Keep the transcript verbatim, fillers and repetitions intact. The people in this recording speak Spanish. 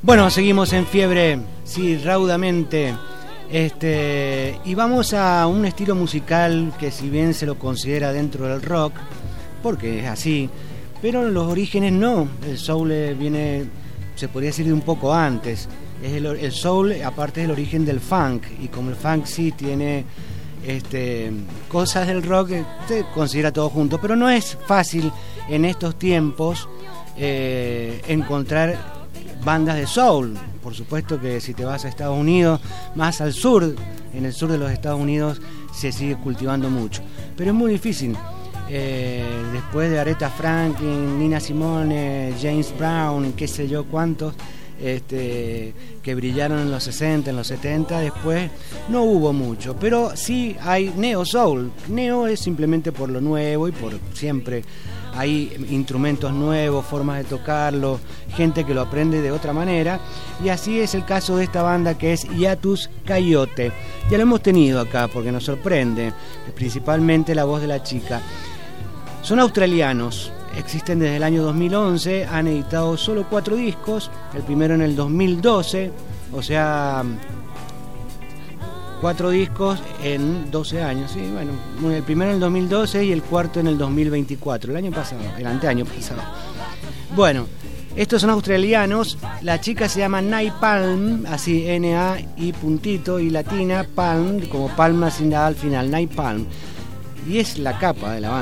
Bueno, seguimos en fiebre, sí, raudamente. Este, y vamos a un estilo musical que, si bien se lo considera dentro del rock, porque es así, pero los orígenes no. El soul viene, se podría decir, de un poco antes. Es el, el soul, aparte, es el origen del funk, y como el funk sí tiene este, cosas del rock, se considera todo junto, pero no es fácil en estos tiempos eh, encontrar bandas de soul. Por supuesto que si te vas a Estados Unidos, más al sur, en el sur de los Estados Unidos se sigue cultivando mucho, pero es muy difícil. Eh, después de Aretha Franklin, Nina Simone, James Brown, qué sé yo cuántos este, que brillaron en los sesenta, en los setenta, después no hubo mucho, pero sí hay neo soul. Neo es simplemente por lo nuevo y por siempre hay instrumentos nuevos, formas de tocarlo, gente que lo aprende de otra manera, y así es el caso de esta banda, que es Hiatus Coyote. Ya lo hemos tenido acá porque nos sorprende, principalmente la voz de la chica. Son australianos, existen desde el año dos mil once, han editado solo cuatro discos, el primero en el dos mil doce, o sea, cuatro discos en doce años, sí, bueno, el primero en el dos mil doce y el cuarto en el dos mil veinticuatro, el año pasado, el anteaño pasado. Bueno, estos son australianos, la chica se llama Napalm, así N A I puntito y latina, Palm, como palma sin la al final, Napalm, y es la capa de la